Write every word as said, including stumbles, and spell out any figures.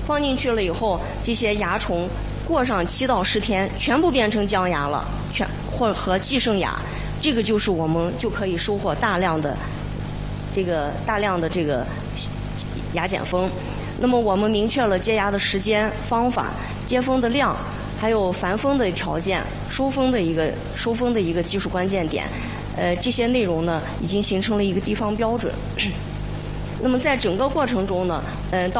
放进去了以后，这些蚜虫过上七到十天，全部变成姜芽了，全或和寄生芽，这个就是我们就可以收获大量的这个大量的这个芽碱蜂。那么我们明确了接芽的时间、方法、接蜂的量，还有繁蜂的条件、收蜂的一个收蜂的一个技术关键点。呃，这些内容呢，已经形成了一个地方标准。那么在整个过程中呢，嗯、呃，到